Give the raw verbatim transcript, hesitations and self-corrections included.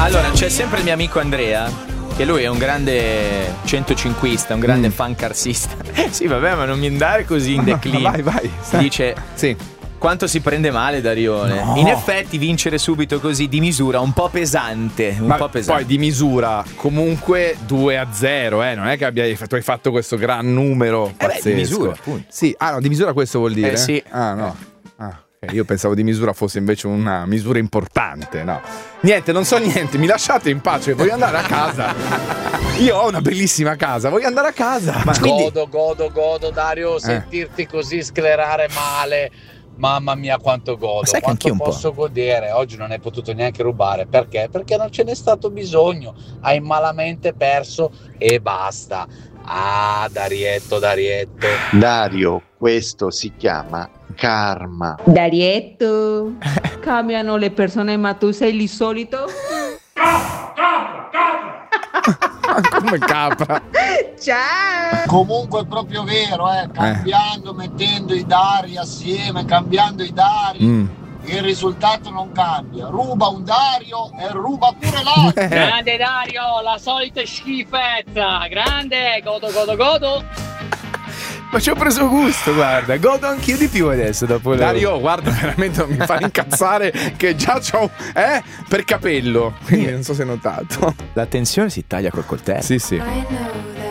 Allora, c'è sempre il mio amico Andrea, che lui è un grande centocinquista, un grande mm. fan carsista. Sì, vabbè, ma non mi andare così in declino. Vai, vai. Dice, sì. Quanto si prende male Darione. No. In effetti vincere subito così di misura un po' pesante, un ma po' pesante. Poi di misura comunque due a zero, eh, non è che abbia, tu hai fatto questo gran numero eh pazzesco. beh, di misura, appunto. Sì, ah no, di misura questo vuol dire? Eh sì. Ah no. Ah. Io pensavo di misura fosse invece una misura importante, no. Niente, non so niente, mi lasciate in pace, voglio andare a casa. Io ho una bellissima casa, voglio andare a casa. Ma quindi... Godo, godo, godo, Dario, sentirti eh. così sclerare male. Mamma mia quanto godo, sai quanto che posso godere. Oggi non hai potuto neanche rubare. Perché? Perché non ce n'è stato bisogno. Hai malamente perso e basta. Ah, Darietto, Darietto. Dario, questo si chiama karma. Darietto, cambiano le persone ma tu sei lì solito? Capra, capra. Come capra? Ciao. Comunque è proprio vero, eh, cambiando, eh. mettendo i dari assieme, cambiando i dari, mm. il risultato non cambia. Ruba un Dario e ruba pure l'altro. Grande Dario, la solita schifezza. Grande, godo, godo, godo. Ma ci ho preso gusto, guarda, godo anch'io di più adesso dopo Dario, guarda, veramente non mi fa incazzare che già c'ho, eh, per capello, quindi non so se hai notato. La tensione si taglia col coltello. Sì, sì.